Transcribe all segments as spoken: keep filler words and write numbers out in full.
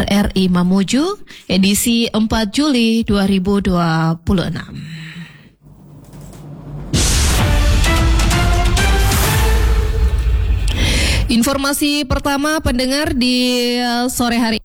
R I Mamuju, edisi empat Juli dua ribu dua puluh enam. Informasi pertama pendengar di sore hari.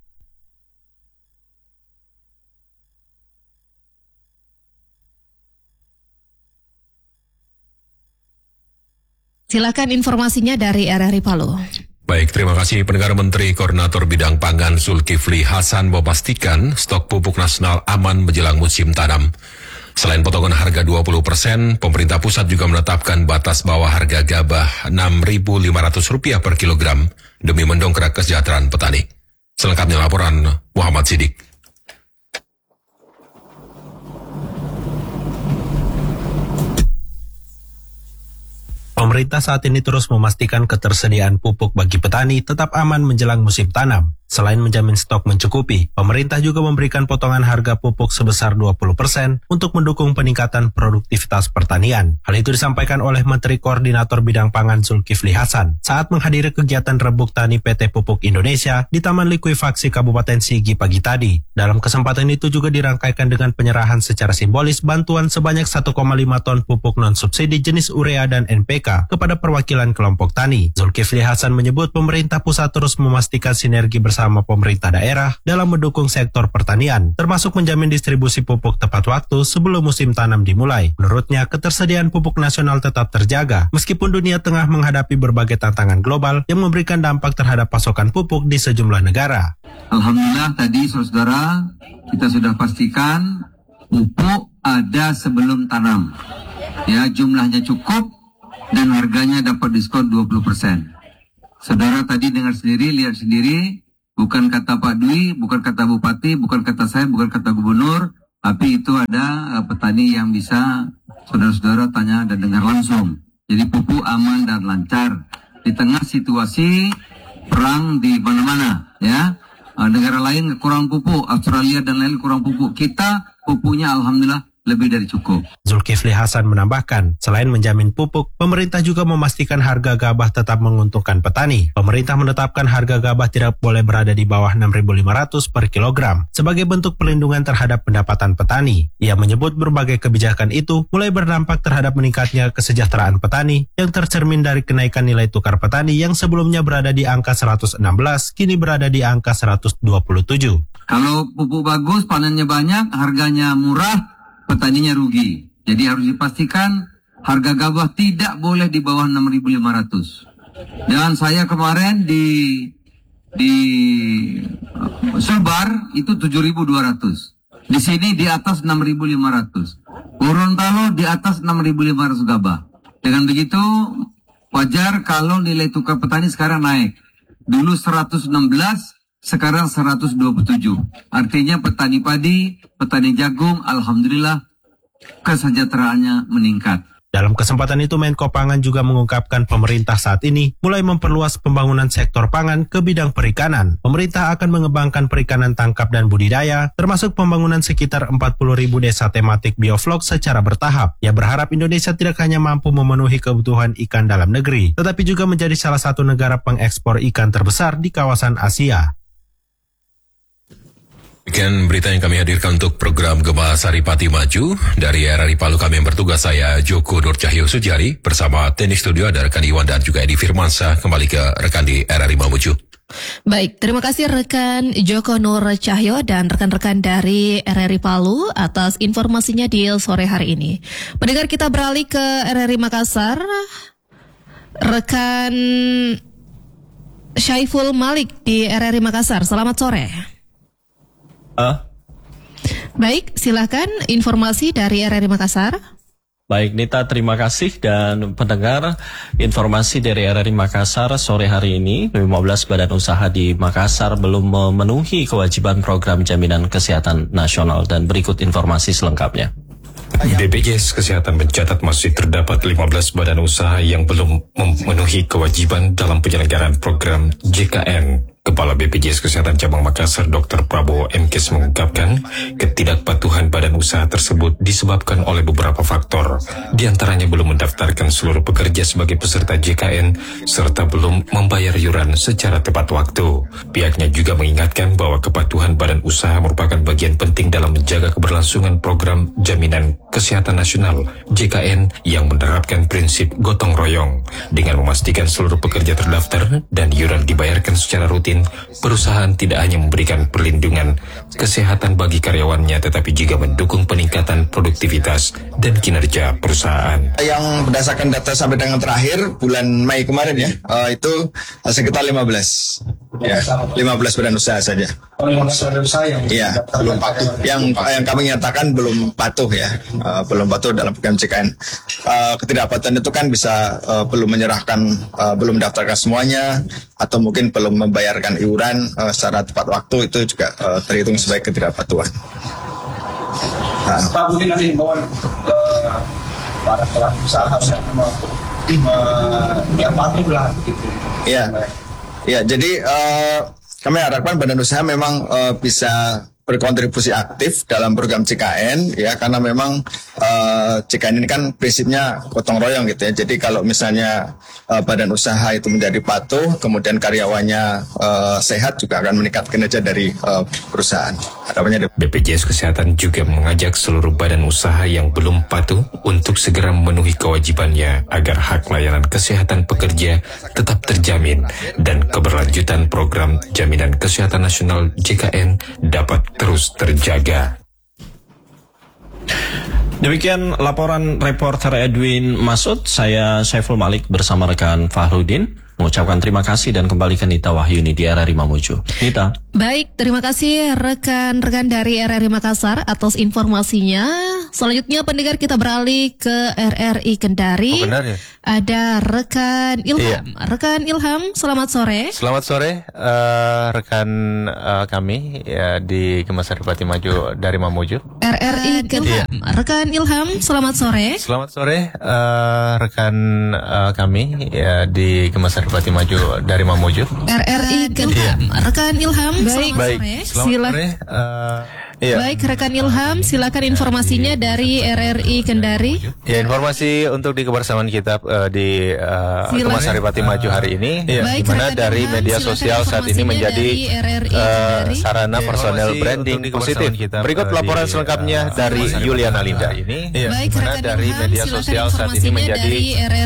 Silakan informasinya dari R R I Palu. Baik, terima kasih. Pendengar, Menteri Koordinator Bidang Pangan Zulkifli Hasan memastikan stok pupuk nasional aman menjelang musim tanam. Selain potongan harga dua puluh persen, pemerintah pusat juga menetapkan batas bawah harga gabah enam ribu lima ratus rupiah per kilogram demi mendongkrak kesejahteraan petani. Selengkapnya laporan Muhammad Sidik. Pemerintah saat ini terus memastikan ketersediaan pupuk bagi petani tetap aman menjelang musim tanam. Selain menjamin stok mencukupi, pemerintah juga memberikan potongan harga pupuk sebesar dua puluh persen untuk mendukung peningkatan produktivitas pertanian. Hal itu disampaikan oleh Menteri Koordinator Bidang Pangan Zulkifli Hasan saat menghadiri kegiatan Rebuk Tani P T Pupuk Indonesia di Taman Likuifaksi Kabupaten Sigi pagi tadi. Dalam kesempatan itu juga dirangkaikan dengan penyerahan secara simbolis bantuan sebanyak satu koma lima ton pupuk non-subsidi jenis urea dan N P K kepada perwakilan kelompok tani. Zulkifli Hasan menyebut pemerintah pusat terus memastikan sinergi bersama bersama pemerintah daerah dalam mendukung sektor pertanian, termasuk menjamin distribusi pupuk tepat waktu sebelum musim tanam dimulai. Menurutnya, ketersediaan pupuk nasional tetap terjaga, meskipun dunia tengah menghadapi berbagai tantangan global yang memberikan dampak terhadap pasokan pupuk di sejumlah negara. Alhamdulillah tadi saudara, kita sudah pastikan pupuk ada sebelum tanam. Ya, jumlahnya cukup dan harganya dapat diskon dua puluh persen. Saudara tadi dengar sendiri, lihat sendiri, bukan kata Pak Dwi, bukan kata Bupati, bukan kata saya, bukan kata Gubernur, tapi itu ada uh, petani yang bisa saudara-saudara tanya dan dengar langsung. Jadi pupuk aman dan lancar di tengah situasi perang di mana-mana, ya. Uh, negara lain kurang pupuk, Australia dan lain kurang pupuk. Kita pupuknya alhamdulillah lebih dari cukup. Zulkifli Hasan menambahkan, selain menjamin pupuk, pemerintah juga memastikan harga gabah tetap menguntungkan petani. Pemerintah menetapkan harga gabah tidak boleh berada di bawah enam ribu lima ratus per kilogram sebagai bentuk perlindungan terhadap pendapatan petani. Ia menyebut berbagai kebijakan itu mulai berdampak terhadap meningkatnya kesejahteraan petani yang tercermin dari kenaikan nilai tukar petani yang sebelumnya berada di angka seratus enam belas, kini berada di angka seratus dua puluh tujuh. Kalau pupuk bagus, panennya banyak, harganya murah, petaninya rugi. Jadi harus dipastikan harga gabah tidak boleh di bawah enam ribu lima ratus. Dan saya kemarin di di Sulbar itu tujuh ribu dua ratus. Di sini di atas enam ribu lima ratus. Gorontalo di atas enam ribu lima ratus gabah. Dengan begitu wajar kalau nilai tukar petani sekarang naik. Dulu seratus enam belas, sekarang seratus dua puluh tujuh. Artinya petani padi, petani jagung, alhamdulillah kesejahteraannya meningkat. Dalam kesempatan itu, Menko Pangan juga mengungkapkan pemerintah saat ini mulai memperluas pembangunan sektor pangan ke bidang perikanan. Pemerintah akan mengembangkan perikanan tangkap dan budidaya, termasuk pembangunan sekitar empat puluh ribu desa tematik bioflok secara bertahap. Ia berharap Indonesia tidak hanya mampu memenuhi kebutuhan ikan dalam negeri, tetapi juga menjadi salah satu negara pengekspor ikan terbesar di kawasan Asia. Demikian berita yang kami hadirkan untuk program Gema Saripati Maju. Dari R R I Palu kami yang bertugas, saya Joko Nur Cahyo Sujari. Bersama teknik studio ada rekan Iwan dan juga Edi Firmansyah. Kembali ke rekan di R R I Mamuju. Baik, terima kasih rekan Joko Nur Cahyo dan rekan-rekan dari R R I Palu atas informasinya di sore hari ini. Pendengar, kita beralih ke R R I Makassar. Rekan Syaiful Malik di R R I Makassar, selamat sore. Uh. Baik, silakan informasi dari R R I Makassar. Baik, Nita, terima kasih. Dan pendengar, informasi dari R R I Makassar sore hari ini, lima belas badan usaha di Makassar belum memenuhi kewajiban program jaminan kesehatan nasional. Dan berikut informasi selengkapnya. B P J S Kesehatan mencatat masih terdapat lima belas badan usaha yang belum memenuhi kewajiban dalam penyelenggaraan program J K N. Kepala B P J S Kesehatan Cabang Makassar, Doktor Prabowo Mkes mengungkapkan ketidakpatuhan badan usaha tersebut disebabkan oleh beberapa faktor, di antaranya belum mendaftarkan seluruh pekerja sebagai peserta J K N serta belum membayar iuran secara tepat waktu. Pihaknya juga mengingatkan bahwa kepatuhan badan usaha merupakan bagian penting dalam menjaga keberlangsungan program Jaminan Kesehatan Nasional J K N yang menerapkan prinsip gotong royong. Dengan memastikan seluruh pekerja terdaftar dan iuran dibayarkan secara rutin, perusahaan tidak hanya memberikan perlindungan kesehatan bagi karyawannya, tetapi juga mendukung peningkatan produktivitas dan kinerja perusahaan. Yang berdasarkan data sampai dengan terakhir bulan Mei kemarin ya, uh, itu sekitar lima belas, ya, lima belas badan usaha saja. lima belas badan usaha yang ya, belum patuh. Yang yang kami nyatakan belum patuh ya, uh, belum patuh dalam program J K N. Uh, ketidakpatuhan itu kan bisa uh, belum menyerahkan, uh, belum mendaftarkan semuanya, atau mungkin belum membayarkan iuran uh, secara tepat waktu, itu juga uh, terhitung sebagai ketidakpatuhan. Nah. Pak, mungkin nanti himbauan ke para pelaku usaha harusnya yang patuh lah gitu. Iya, ya, jadi uh, kami harapkan badan usaha memang uh, bisa berkontribusi aktif dalam program J K N ya, karena memang uh, J K N ini kan prinsipnya gotong royong gitu ya. Jadi kalau misalnya uh, badan usaha itu menjadi patuh, kemudian karyawannya uh, sehat, juga akan meningkat kinerja dari uh, perusahaan. Harapannya B P J S Kesehatan juga mengajak seluruh badan usaha yang belum patuh untuk segera memenuhi kewajibannya agar hak layanan kesehatan pekerja tetap terjamin dan keberlanjutan program Jaminan Kesehatan Nasional J K N dapat terus terjaga. Demikian laporan reporter Edwin Masud. Saya Saiful Malik bersama rekan Fahrudin mengucapkan terima kasih dan kembali ke Nita Wahyuni di R R I Mamuju. Nita. Baik, terima kasih rekan-rekan dari R R I Makassar atas informasinya. Selanjutnya pendengar, kita beralih ke R R I Kendari. Oh, benar ya? Ada rekan Ilham. Iya. Rekan Ilham, selamat sore. Selamat sore, uh, rekan uh, kami ya di Gemasar Bupati Maju dari Mamuju. R R I Kendari. Iya. Rekan Ilham, selamat sore. Selamat sore, uh, rekan uh, kami ya di Gemasar Bupati Maju dari Mamuju. R R I Kendari. Iya. Rekan Ilham, baik, selamat baik. sore. Selamat Sila- sore. Uh, Iya. Baik, rekan Ilham, silakan informasinya dari R R I Kendari. Ya, informasi untuk di kebersamaan kita uh, di uh, Gemasar Bupati Maju hari ini, ya, Baik, di mana dari Ilham, media sosial saat ini menjadi uh, sarana ya, personal branding positif. Kita, Berikut laporan di, selengkapnya uh, dari Yuliana Linda ini, ya, Baik, di mana dari Ilham, media sosial saat ini menjadi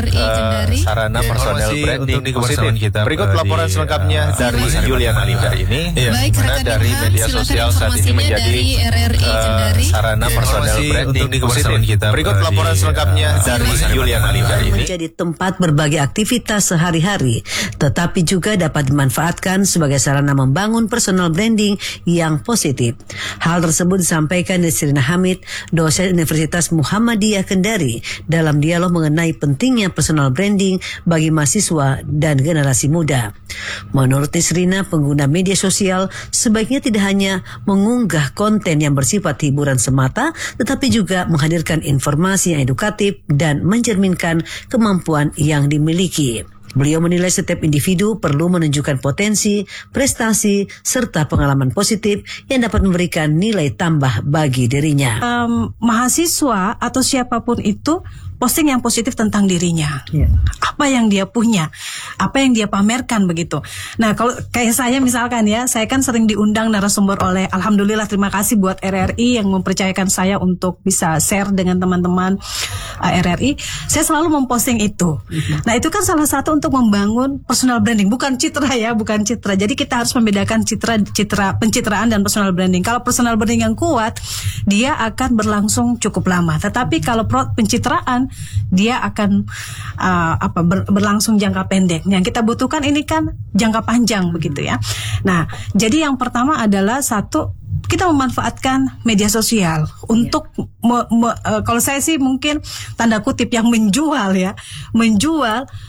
uh, sarana ya, personal branding positif. Kita, Berikut laporan di, selengkapnya uh, dari Yuliana Linda ini, ya, Baik, di mana dari Ilham, media sosial saat ini menjadi R R I Kendari. Uh, sarana ya, personal branding positif. Kita, Berikut laporan di, selengkapnya uh, dari Yuliana Linda ini. Menjadi tempat berbagai aktivitas sehari-hari, tetapi juga dapat dimanfaatkan sebagai sarana membangun personal branding yang positif. Hal tersebut disampaikan Nesrina Hamid, dosen Universitas Muhammadiyah Kendari, dalam dialog mengenai pentingnya personal branding bagi mahasiswa dan generasi muda. Menurut Nesrina, pengguna media sosial sebaiknya tidak hanya mengunggah konten yang bersifat hiburan semata, tetapi juga menghadirkan informasi yang edukatif dan mencerminkan kemampuan yang dimiliki. Beliau menilai setiap individu perlu menunjukkan potensi, prestasi, serta pengalaman positif yang dapat memberikan nilai tambah bagi dirinya. Um, mahasiswa atau siapapun itu posting yang positif tentang dirinya, yeah. Apa yang dia punya, apa yang dia pamerkan begitu. Nah, kalau kayak saya misalkan ya, saya kan sering diundang narasumber oleh, alhamdulillah terima kasih buat R R I yang mempercayakan saya untuk bisa share dengan teman-teman uh, R R I. Saya selalu memposting itu. Mm-hmm. Nah, itu kan salah satu untuk membangun personal branding, bukan citra ya, bukan citra. Jadi kita harus membedakan citra, citra, pencitraan dan personal branding. Kalau personal branding yang kuat, dia akan berlangsung cukup lama. Tetapi kalau pencitraan, dia akan uh, apa ber, berlangsung jangka pendek. Yang kita butuhkan ini kan jangka panjang begitu ya. Nah, jadi yang pertama adalah satu, kita memanfaatkan media sosial untuk me, me, uh, kalau saya sih mungkin tanda kutip yang menjual ya, menjual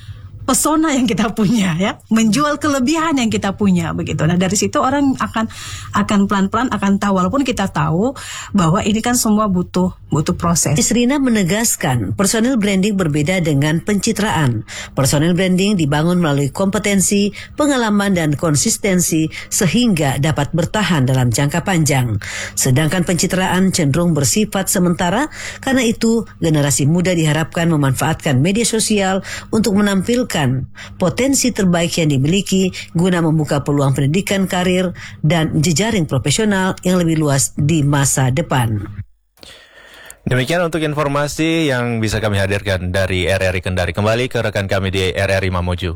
pesona yang kita punya, ya, menjual kelebihan yang kita punya begitu. Nah dari situ orang akan akan pelan-pelan akan tahu, walaupun kita tahu bahwa ini kan semua butuh butuh proses. Rina menegaskan personal branding berbeda dengan pencitraan. Personal branding dibangun melalui kompetensi, pengalaman dan konsistensi sehingga dapat bertahan dalam jangka panjang. Sedangkan pencitraan cenderung bersifat sementara, karena itu generasi muda diharapkan memanfaatkan media sosial untuk menampilkan potensi terbaik yang dimiliki guna membuka peluang pendidikan, karir, dan jejaring profesional yang lebih luas di masa depan. Demikian untuk informasi yang bisa kami hadirkan dari R R I Kendari. Kembali ke rekan kami di R R I Mamuju.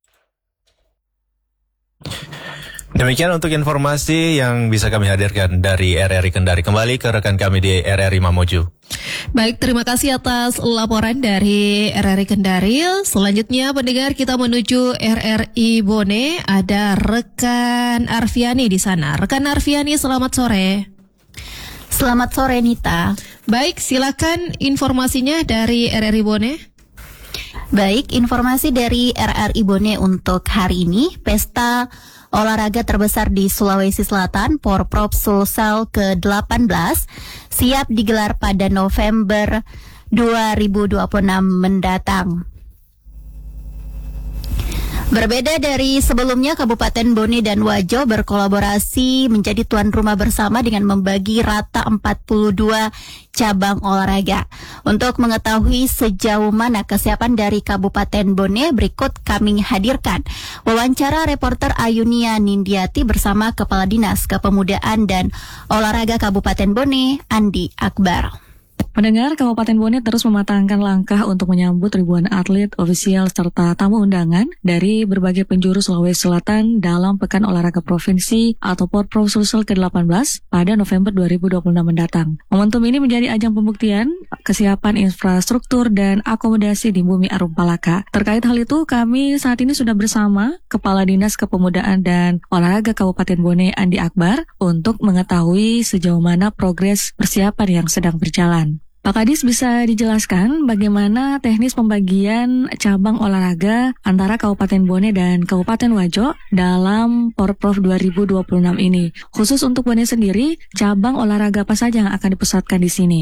Demikian untuk informasi yang bisa kami hadirkan dari R R I Kendari. Kembali ke rekan kami di R R I Mamuju. Baik, terima kasih atas laporan dari R R I Kendari. Selanjutnya pendengar, kita menuju R R I Bone. Ada rekan Arfiani di sana. Rekan Arfiani, selamat sore. Selamat sore Nita. Baik, silakan informasinya dari R R I Bone. Baik, informasi dari R R I Bone untuk hari ini. Pesta olahraga terbesar di Sulawesi Selatan, Porprov Sulsel ke delapan belas, siap digelar pada November dua ribu dua puluh enam mendatang. Berbeda dari sebelumnya, Kabupaten Bone dan Wajo berkolaborasi menjadi tuan rumah bersama dengan membagi rata empat puluh dua cabang olahraga. Untuk mengetahui sejauh mana kesiapan dari Kabupaten Bone, berikut kami hadirkan wawancara reporter Ayunia Nindiati bersama Kepala Dinas Kepemudaan dan Olahraga Kabupaten Bone, Andi Akbar. Pendengar, Kabupaten Bone terus mematangkan langkah untuk menyambut ribuan atlet, ofisial, serta tamu undangan dari berbagai penjuru Sulawesi Selatan dalam Pekan Olahraga Provinsi atau Porprov Sulsel ke delapan belas pada November dua ribu dua puluh enam mendatang. Momentum ini menjadi ajang pembuktian kesiapan infrastruktur dan akomodasi di Bumi Arum Palaka. Terkait hal itu, kami saat ini sudah bersama Kepala Dinas Kepemudaan dan Olahraga Kabupaten Bone, Andi Akbar, untuk mengetahui sejauh mana progres persiapan yang sedang berjalan. Pak Kadis, bisa dijelaskan bagaimana teknis pembagian cabang olahraga antara Kabupaten Bone dan Kabupaten Wajo dalam Porprov dua ribu dua puluh enam ini? Khusus untuk Bone sendiri, cabang olahraga apa saja yang akan dipusatkan di sini?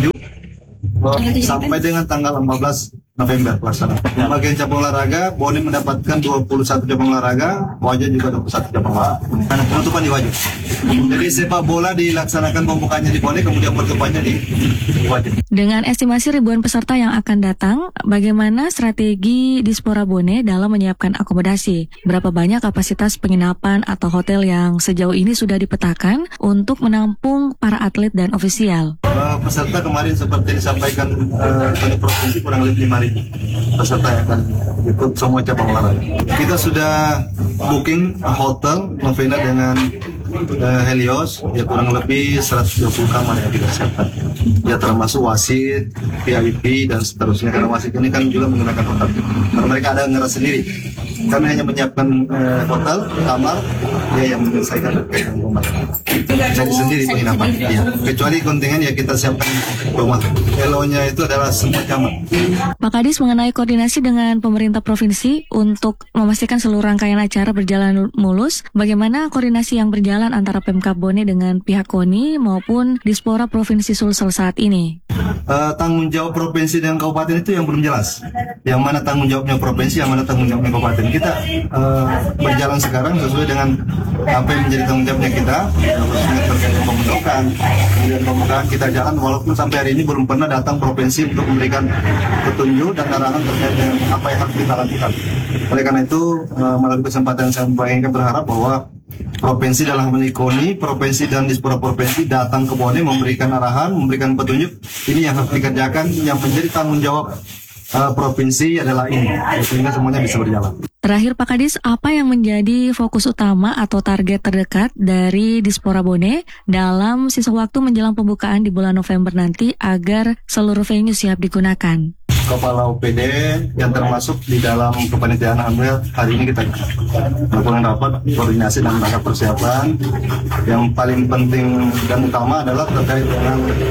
Sampai dengan tanggal empat belas November pelaksanaan. Bagian cabang olahraga, Bone mendapatkan dua puluh satu cabang olahraga, Wajo juga dua puluh satu cabang olahraga. Karena penutupan di Wajo. Jadi sepak bola dilaksanakan pembukaannya di Bone, kemudian penutupannya di Wajo. Dengan estimasi ribuan peserta yang akan datang, bagaimana strategi Dispora Bone dalam menyiapkan akomodasi? Berapa banyak kapasitas penginapan atau hotel yang sejauh ini sudah dipetakan untuk menampung para atlet dan ofisial? Uh, peserta kemarin seperti disampaikan uh, oleh provinsi kurang lebih lima ribu peserta yang akan ikut semua cabang olahraga. Kita sudah booking hotel novena dengan uh, Helios, ya kurang lebih seratus dua puluh kamar yang kita siapkan. Ya termasuk wasit, V I P dan seterusnya. Karena wasit ini kan juga menggunakan hotel. Karena mereka ada ngeras sendiri. Kami hanya menyiapkan uh, hotel, kamar, ya yang menyelesaikan berkaitan rumah. Jadi sendiri penginapan. Ya. Kecuali kontingen ya kita siapkan rumah. L O-nya itu adalah semua kamar. Pak Kadis, mengenai koordinasi dengan pemerintah provinsi untuk memastikan seluruh rangkaian acara berjalan mulus, bagaimana koordinasi yang berjalan antara Pemkab Bone dengan pihak KONI maupun Dispora Provinsi Sulsel saat ini? Uh, tanggung jawab provinsi dan kabupaten itu yang belum jelas. Yang mana tanggung jawabnya provinsi, yang mana tanggung jawabnya kabupaten. Kita uh, berjalan sekarang sesuai dengan apa yang menjadi tanggung jawabnya kita. Dengan terkait pembentukan, kemudian pembukaan kita jalan, walaupun sampai hari ini belum pernah datang provinsi untuk memberikan petunjuk dan arahan terkait dengan apa yang harus kita lakukan. Oleh karena itu, uh, melalui kesempatan saya berharap bahwa provinsi dalam hal ini KONI, provinsi dan Dispora Provinsi datang ke Bone memberikan arahan, memberikan petunjuk. Ini yang harus dikerjakan, yang menjadi tanggung jawab uh, provinsi adalah ini, sehingga semuanya bisa berjalan. Terakhir Pak Kadis, apa yang menjadi fokus utama atau target terdekat dari Dispora Bone dalam sisa waktu menjelang pembukaan di bulan November nanti agar seluruh venue siap digunakan? Kepala O P D yang termasuk di dalam kepanitiaan Alhamdulillah hari ini kita melakukan rapat koordinasi dan rangka persiapan. Yang paling penting dan utama adalah terkait dengan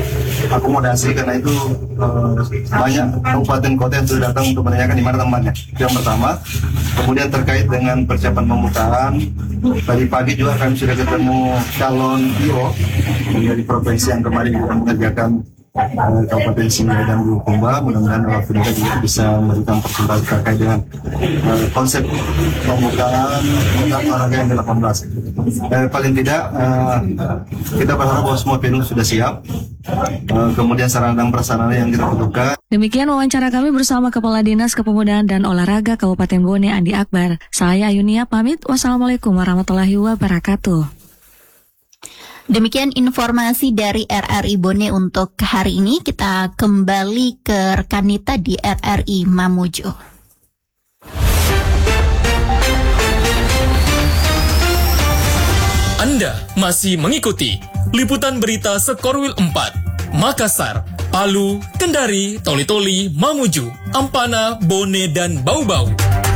akomodasi, karena itu uh, banyak kabupaten kota yang sudah datang untuk menanyakan di mana tempatnya. Yang pertama. Kemudian terkait dengan persiapan pembukaan, tadi pagi juga kami sudah ketemu calon I O dari provinsi yang kemarin juga mengerjakan uh, Kabupaten Singaraja dan Bulukumba. Mudah-mudahan waktu mereka juga bisa memberikan presentasi terkait dengan uh, konsep pembukaan untuk olahraga yang ke delapan belas. Dan paling tidak uh, kita berharap bahwa semua venue sudah siap. Uh, kemudian sarana dan prasarana yang kita butuhkan. Demikian wawancara kami bersama Kepala Dinas Kepemudaan dan Olahraga Kabupaten Bone, Andi Akbar. Saya Ayunia pamit. Wassalamualaikum warahmatullahi wabarakatuh. Demikian informasi dari R R I Bone untuk hari ini. Kita kembali ke rekan Nita di R R I Mamuju. Anda masih mengikuti liputan berita Sekorwil empat, Makassar, Palu, Kendari, Toli-Toli, Mamuju, Ampana, Bone, dan Bau-Bau.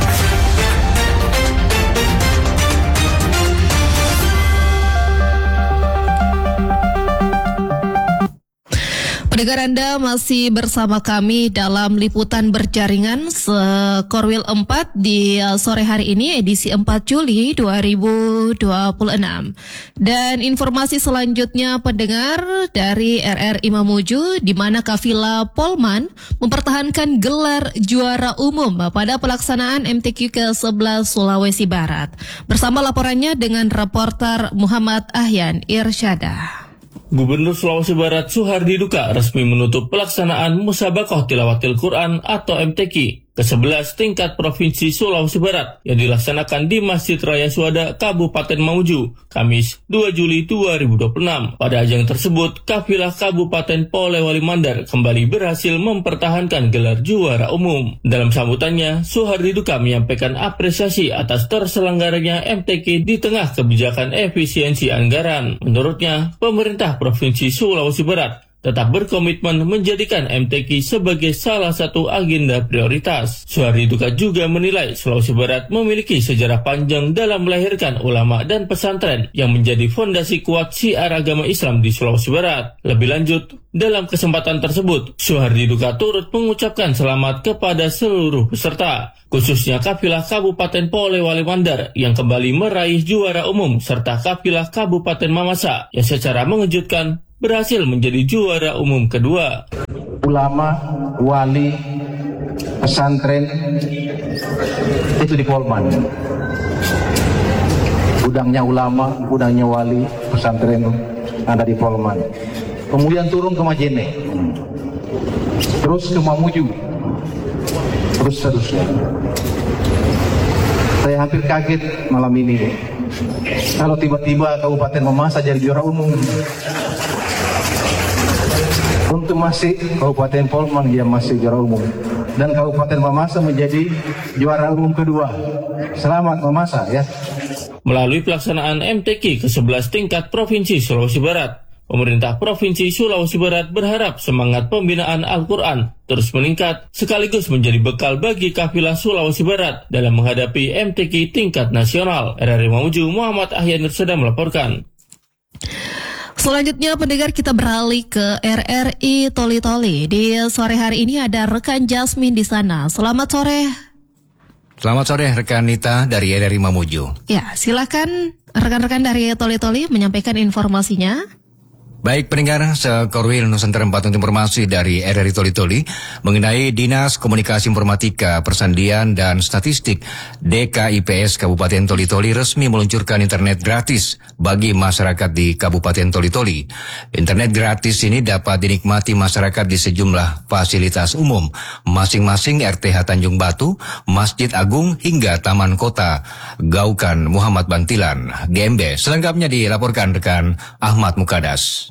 Pendengar Anda masih bersama kami dalam liputan berjaringan Sekorwil empat di sore hari ini edisi empat Juli dua ribu dua puluh enam. Dan informasi selanjutnya pendengar dari R R I Mamuju di mana Kafila Polman mempertahankan gelar juara umum pada pelaksanaan M T Q ke sebelas Sulawesi Barat. Bersama laporannya dengan reporter Muhammad Ahyan Irsyada. Gubernur Sulawesi Barat Suhardi Duka resmi menutup pelaksanaan Musabaqah Tilawatil Quran atau M T Q ke sebelas tingkat Provinsi Sulawesi Barat yang dilaksanakan di Masjid Raya Suada, Kabupaten Mamuju, Kamis dua Juli dua ribu dua puluh enam. Pada ajang tersebut, Kafilah Kabupaten Polewali Mandar kembali berhasil mempertahankan gelar juara umum. Dalam sambutannya, Suhardi Duka menyampaikan apresiasi atas terselenggaranya M T Q di tengah kebijakan efisiensi anggaran. Menurutnya, pemerintah Provinsi Sulawesi Barat tetap berkomitmen menjadikan M T Q sebagai salah satu agenda prioritas. Suhardi Duka juga menilai Sulawesi Barat memiliki sejarah panjang dalam melahirkan ulama dan pesantren yang menjadi fondasi kuat syiar agama Islam di Sulawesi Barat. Lebih lanjut, dalam kesempatan tersebut, Suhardi Duka turut mengucapkan selamat kepada seluruh peserta, khususnya Kafilah Kabupaten Polewali Mandar yang kembali meraih juara umum serta Kafilah Kabupaten Mamasa yang secara mengejutkan berhasil menjadi juara umum kedua. Ulama, wali, pesantren itu di Polman. Gudangnya ulama, gudangnya wali, pesantren ada di Polman. Kemudian turun ke Majene, terus ke Mamuju, terus terusnya. Saya hampir kaget malam ini kalau tiba-tiba Kabupaten Mamasa jadi juara umum. Untuk masih Kabupaten Polman dia masih juara umum dan Kabupaten Mamasa menjadi juara umum kedua. Selamat Mamasa ya. Melalui pelaksanaan M T Q ke sebelas tingkat Provinsi Sulawesi Barat, pemerintah Provinsi Sulawesi Barat berharap semangat pembinaan Al-Quran terus meningkat sekaligus menjadi bekal bagi Kafilah Sulawesi Barat dalam menghadapi M T Q tingkat nasional. R R I Mamuju, Muhammad Ahyan Irsyada melaporkan. Selanjutnya pendengar kita beralih ke R R I Toli-Toli. Di sore hari ini ada rekan Jasmine di sana. Selamat sore. Selamat sore rekan Nita dari R R I Mamuju. Ya, silakan rekan-rekan dari Toli-Toli menyampaikan informasinya. Baik pendengar, Sekorwil Nusantara empat untuk informasi dari R R I Toli-Toli mengenai Dinas Komunikasi Informatika, Persandian dan Statistik D K I P S Kabupaten Toli-Toli resmi meluncurkan internet gratis bagi masyarakat di Kabupaten Toli-Toli. Internet gratis ini dapat dinikmati masyarakat di sejumlah fasilitas umum, masing-masing R T H Tanjung Batu, Masjid Agung hingga Taman Kota Gaukan Muhammad Bantilan, G M B. Selengkapnya dilaporkan rekan Ahmad Mukadas.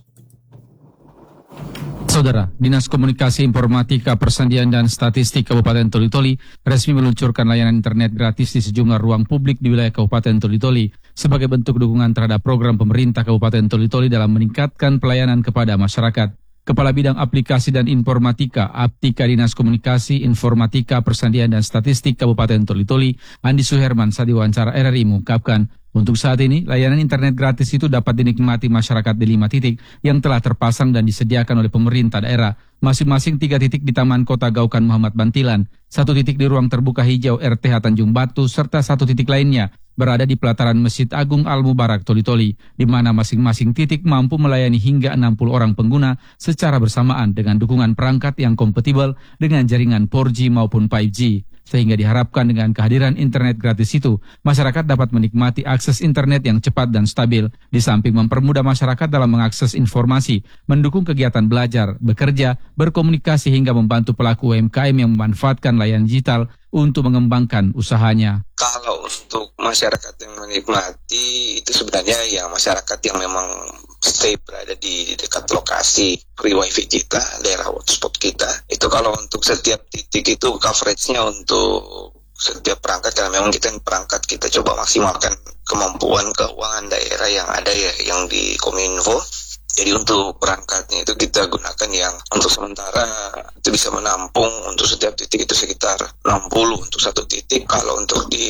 Saudara, Dinas Komunikasi Informatika, Persandian dan Statistik Kabupaten Toli-Toli resmi meluncurkan layanan internet gratis di sejumlah ruang publik di wilayah Kabupaten Toli-Toli sebagai bentuk dukungan terhadap program pemerintah Kabupaten Toli-Toli dalam meningkatkan pelayanan kepada masyarakat. Kepala Bidang Aplikasi dan Informatika Aptika Dinas Komunikasi, Informatika, Persandian dan Statistik Kabupaten Toli-Toli, Andi Suherman saat diwawancara R R I mengungkapkan, untuk saat ini layanan internet gratis itu dapat dinikmati masyarakat di lima titik yang telah terpasang dan disediakan oleh pemerintah daerah, masing-masing tiga titik di Taman Kota Gaukan Muhammad Bantilan, satu titik di ruang terbuka hijau R T H Tanjung Batu, serta satu titik lainnya berada di pelataran Masjid Agung Al-Mubarak Toli-Toli, di mana masing-masing titik mampu melayani hingga enam puluh orang pengguna secara bersamaan dengan dukungan perangkat yang kompatibel dengan jaringan empat G maupun lima G. Sehingga diharapkan dengan kehadiran internet gratis itu, masyarakat dapat menikmati akses internet yang cepat dan stabil, di samping mempermudah masyarakat dalam mengakses informasi, mendukung kegiatan belajar, bekerja, berkomunikasi hingga membantu pelaku U M K M yang memanfaatkan layanan digital untuk mengembangkan usahanya. Kalau untuk masyarakat yang menikmati, itu sebenarnya ya masyarakat yang memang stay berada di dekat lokasi free wifi kita, daerah hotspot kita. Itu kalau untuk setiap titik itu coveragenya untuk setiap perangkat, karena memang kita perangkat kita coba maksimalkan kemampuan keuangan daerah yang ada ya, yang di Kominfo. Jadi untuk perangkatnya itu kita gunakan yang untuk sementara itu bisa menampung untuk setiap titik itu sekitar enam puluh untuk satu titik. Kalau untuk di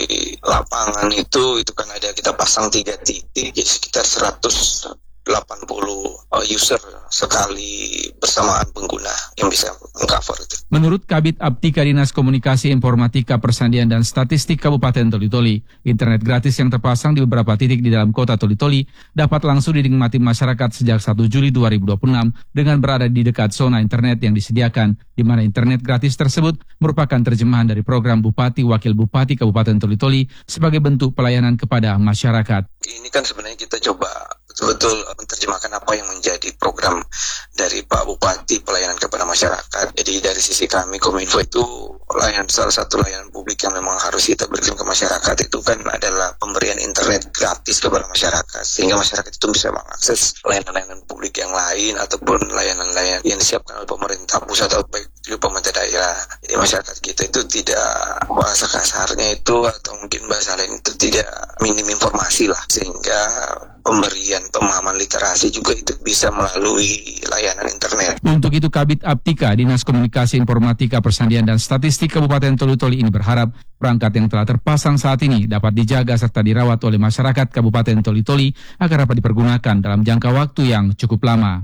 lapangan itu itu kan ada kita pasang tiga titik, jadi sekitar seratus delapan puluh user sekali bersamaan pengguna yang bisa mengcover itu. Menurut Kabid Aptika Dinas Komunikasi, Informatika, Persandian dan Statistik Kabupaten Toli-Toli, internet gratis yang terpasang di beberapa titik di dalam kota Toli-Toli dapat langsung dinikmati masyarakat sejak satu Juli dua ribu dua puluh enam dengan berada di dekat zona internet yang disediakan, di mana internet gratis tersebut merupakan terjemahan dari program Bupati Wakil Bupati Kabupaten Toli-Toli sebagai bentuk pelayanan kepada masyarakat. Ini kan sebenarnya kita coba betul-betul menerjemahkan apa yang menjadi program dari Pak Bupati pelayanan kepada masyarakat. Jadi dari sisi kami Kominfo itu layanan salah satu layanan publik yang memang harus kita berikan ke masyarakat itu kan adalah pemberian internet gratis kepada masyarakat, sehingga masyarakat itu bisa mengakses layanan-layanan publik yang lain ataupun layanan-layanan yang disiapkan oleh pemerintah pusat atau baik juga pemerintah daerah. Jadi masyarakat kita itu tidak, bahasa kasarnya itu atau mungkin bahasa lain itu tidak minim informasi lah, sehingga pemberian pemahaman literasi juga itu bisa melalui layanan internet. Untuk itu Kabid Aptika Dinas Komunikasi, Informatika, Persandian dan Statistik Kabupaten Toli-Toli ini berharap perangkat yang telah terpasang saat ini dapat dijaga serta dirawat oleh masyarakat Kabupaten Toli-Toli agar dapat dipergunakan dalam jangka waktu yang cukup lama.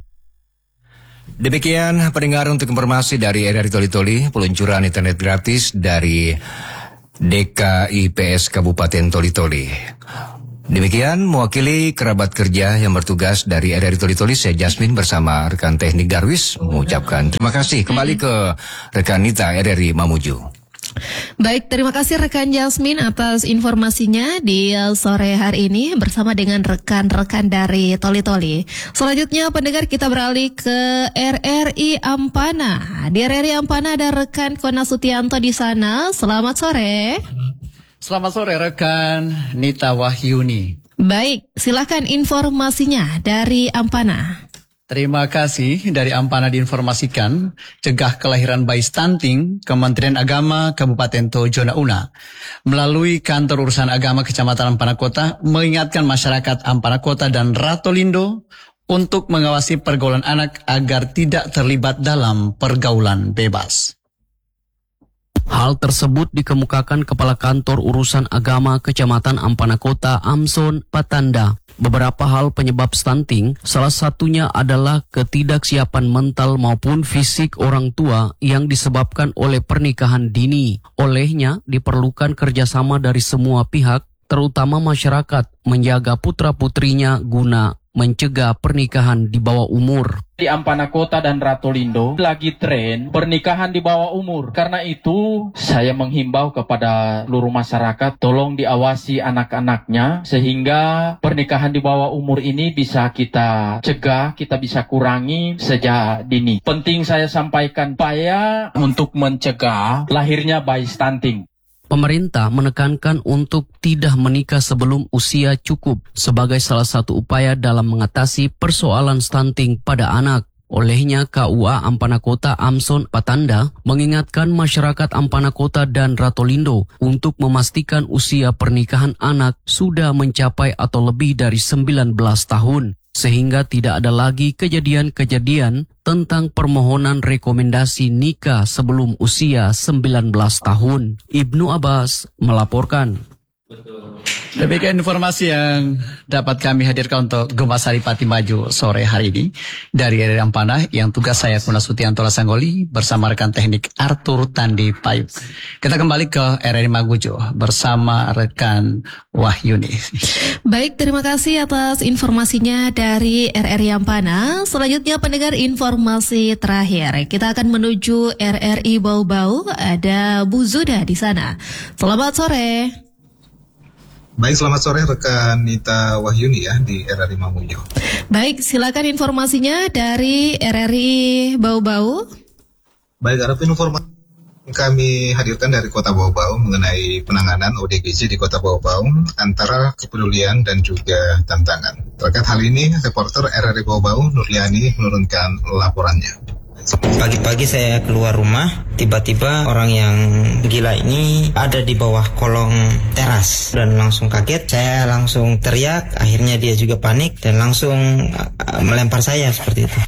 Demikian pendengar untuk informasi dari R R I Toli-Toli, peluncuran internet gratis dari D K I P S Kabupaten Toli-Toli. Demikian mewakili kerabat kerja yang bertugas dari R R I Toli-Toli, saya Jasmine bersama rekan teknik Darwis mengucapkan terima kasih. Kembali ke rekan Nita R R I Mamuju. Baik, terima kasih rekan Jasmine atas informasinya di sore hari ini bersama dengan rekan-rekan dari Toli-Toli. Selanjutnya pendengar, kita beralih ke R R I Ampana. Di R R I Ampana ada rekan Kona Sutianto di sana. Selamat sore. Selamat sore rekan Nita Wahyuni. Baik, silakan informasinya dari Ampana. Terima kasih. Dari Ampana diinformasikan, cegah kelahiran bayi stunting, Kementerian Agama Kabupaten Tojo Una melalui Kantor Urusan Agama Kecamatan Ampana Kota mengingatkan masyarakat Ampana Kota dan Ratolindo untuk mengawasi pergaulan anak agar tidak terlibat dalam pergaulan bebas. Hal tersebut dikemukakan Kepala Kantor Urusan Agama Kecamatan Ampana Kota Amson Patanda. Beberapa hal penyebab stunting, salah satunya adalah ketidaksiapan mental maupun fisik orang tua yang disebabkan oleh pernikahan dini. Olehnya diperlukan kerjasama dari semua pihak, terutama masyarakat, menjaga putra-putrinya guna mencegah pernikahan di bawah umur. Di Ampana Kota dan Ratolindo lagi tren pernikahan di bawah umur. Karena itu saya menghimbau kepada seluruh masyarakat, tolong diawasi anak-anaknya sehingga pernikahan di bawah umur ini bisa kita cegah, kita bisa kurangi sejak dini. Penting saya sampaikan upaya untuk mencegah lahirnya bayi stunting. Pemerintah menekankan untuk tidak menikah sebelum usia cukup sebagai salah satu upaya dalam mengatasi persoalan stunting pada anak. Olehnya K U A Ampana Kota Amson Patanda mengingatkan masyarakat Ampana Kota dan Ratolindo untuk memastikan usia pernikahan anak sudah mencapai atau lebih dari sembilan belas tahun. sehingga tidak ada lagi kejadian-kejadian tentang permohonan rekomendasi nikah sebelum usia sembilan belas tahun. Ibnu Abbas melaporkan. Demikian informasi yang dapat kami hadirkan untuk Gempa Sari Pati Maju sore hari ini dari R R I Ampana, yang tugas saya Puna Sutianto Lasanggoli bersama rekan teknik Arthur Tandi Payu. Kita kembali ke R R I Magujo bersama rekan Wahyuni. Baik, terima kasih atas informasinya dari R R I Ampana. Selanjutnya pendengar, informasi terakhir. Kita akan menuju R R I Bau-Bau. Ada Bu Zuda di sana. Selamat sore. Baik, selamat sore rekan Nita Wahyuni ya di R R I Mamuju. Baik, silakan informasinya dari R R I Bau-Bau. Baik, ada informasi kami hadirkan dari Kota Bau-Bau mengenai penanganan O D G J di Kota Bau-Bau, antara kepedulian dan juga tantangan. Terkait hal ini, reporter R R I Bau-Bau Nurliani menurunkan laporannya. Pagi-pagi saya keluar rumah, tiba-tiba orang yang gila ini ada di bawah kolong teras dan langsung kaget. Saya langsung teriak, akhirnya dia juga panik dan langsung uh, melempar saya seperti itu.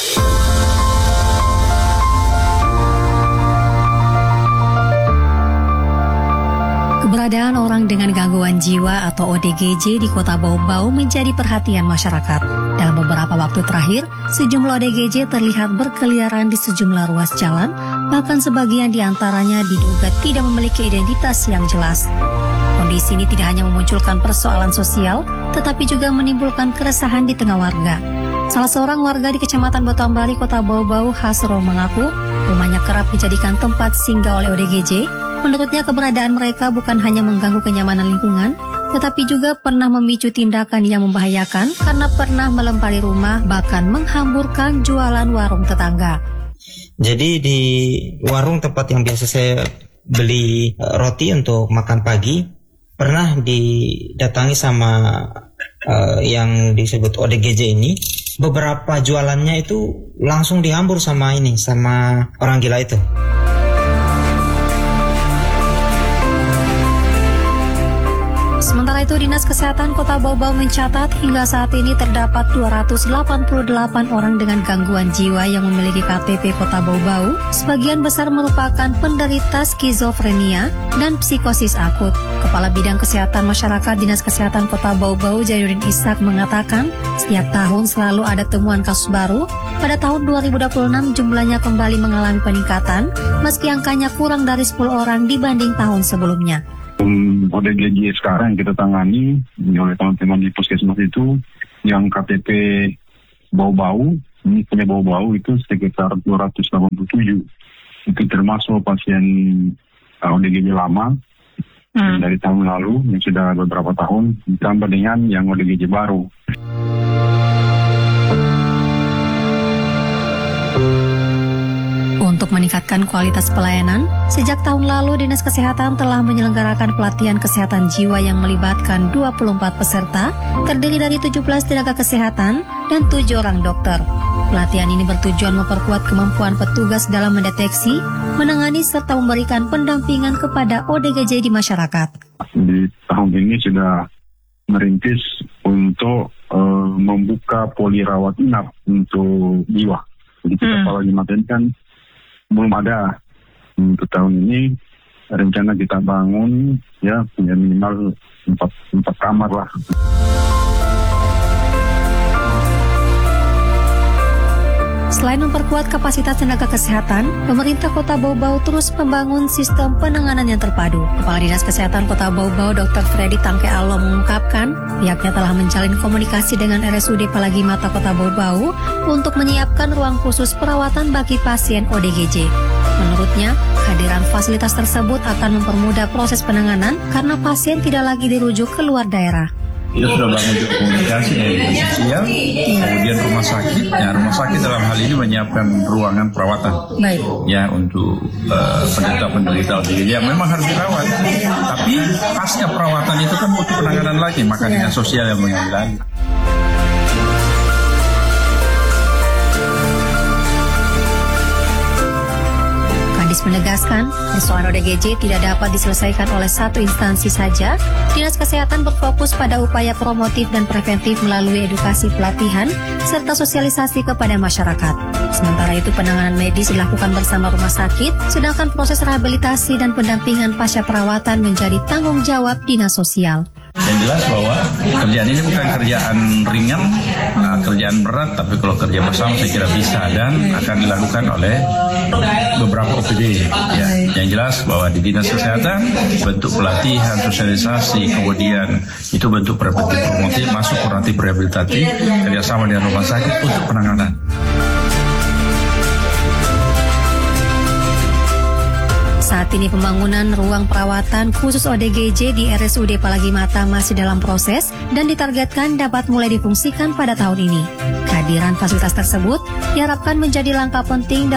Keberadaan orang dengan gangguan jiwa atau O D G J di Kota Bau-Bau menjadi perhatian masyarakat. Dalam beberapa waktu terakhir, sejumlah O D G J terlihat berkeliaran di sejumlah ruas jalan, bahkan sebagian di antaranya diduga tidak memiliki identitas yang jelas. Kondisi ini tidak hanya memunculkan persoalan sosial, tetapi juga menimbulkan keresahan di tengah warga. Salah seorang warga di Kecamatan Botambari, Kota Bau-Bau, Hasro, mengaku rumahnya kerap dijadikan tempat singgah oleh O D G J. Menurutnya keberadaan mereka bukan hanya mengganggu kenyamanan lingkungan, tetapi juga pernah memicu tindakan yang membahayakan karena pernah melempari rumah, bahkan menghamburkan jualan warung tetangga. Jadi di warung tempat yang biasa saya beli roti untuk makan pagi, pernah didatangi sama uh, yang disebut O D G J ini. Beberapa jualannya itu langsung dihambur sama ini, sama orang gila itu. Sementara itu, Dinas Kesehatan Kota Bau-Bau mencatat hingga saat ini terdapat dua ratus delapan puluh delapan orang dengan gangguan jiwa yang memiliki K T P Kota Bau-Bau. Sebagian besar merupakan penderita skizofrenia dan psikosis akut. Kepala Bidang Kesehatan Masyarakat Dinas Kesehatan Kota Bau-Bau, Jainuddin Ishak, mengatakan setiap tahun selalu ada temuan kasus baru. Pada tahun dua ribu dua puluh enam jumlahnya kembali mengalami peningkatan, meski angkanya kurang dari sepuluh orang dibanding tahun sebelumnya. O D G J sekarang yang kita tangani oleh teman-teman di puskesmas itu yang K T P Bau-Bau, ini punya Bau-Bau itu sekitar dua ratus delapan puluh tujuh. Itu termasuk pasien O D G J lama hmm. dari tahun lalu yang sudah beberapa tahun, ditambah dengan yang O D G J baru. Untuk meningkatkan kualitas pelayanan, sejak tahun lalu Dinas Kesehatan telah menyelenggarakan pelatihan kesehatan jiwa yang melibatkan dua puluh empat peserta, terdiri dari tujuh belas tenaga kesehatan dan tujuh orang dokter. Pelatihan ini bertujuan memperkuat kemampuan petugas dalam mendeteksi, menangani serta memberikan pendampingan kepada O D G J di masyarakat. Di tahun ini sudah merintis untuk uh, membuka poli rawat inap untuk jiwa. Jadi kita hmm. kalau dimatenkan belum ada. Untuk tahun ini rencana kita bangun ya punya minimal empat, empat kamar lah. Selain memperkuat kapasitas tenaga kesehatan, pemerintah Kota Bau-Bau terus membangun sistem penanganan yang terpadu. Kepala Dinas Kesehatan Kota Bau-Bau, Doktor Freddy Tangke Alo, mengungkapkan pihaknya telah menjalin komunikasi dengan R S U D Palagi Mata Kota Bau-Bau untuk menyiapkan ruang khusus perawatan bagi pasien O D G J. Menurutnya, kehadiran fasilitas tersebut akan mempermudah proses penanganan karena pasien tidak lagi dirujuk ke luar daerah. Kita sudah bangun juga komunikasi dengan dinas sosial, kemudian rumah sakit. Ya, rumah sakit dalam hal ini menyiapkan ruangan perawatan. Baik. Ya, untuk uh, penderita-penderita O D G J yang memang harus dirawat. Tapi pasca perawatan itu kan butuh penanganan lagi, maka dinas sosial yang mengambil alih. Kadis Anies menegaskan, persoalan O D G J tidak dapat diselesaikan oleh satu instansi saja. Dinas Kesehatan berfokus pada upaya promotif dan preventif melalui edukasi pelatihan serta sosialisasi kepada masyarakat. Sementara itu penanganan medis dilakukan bersama rumah sakit, sedangkan proses rehabilitasi dan pendampingan pasca perawatan menjadi tanggung jawab dinas sosial. Yang jelas bahwa kerjaan ini bukan kerjaan ringan, nah, kerjaan berat, tapi kalau kerja bersama saya kira bisa dan akan dilakukan oleh beberapa O P D. Ya. Yang jelas bahwa di dinas kesehatan bentuk pelatihan, sosialisasi, kemudian itu bentuk preventif promotif, masuk kuratif rehabilitatif, kerjasama dengan rumah sakit untuk penanganan. Saat ini pembangunan ruang perawatan khusus O D G J di R S U D Palagi Mata masih dalam proses dan ditargetkan dapat mulai difungsikan pada tahun ini. Kehadiran fasilitas tersebut diharapkan menjadi langkah penting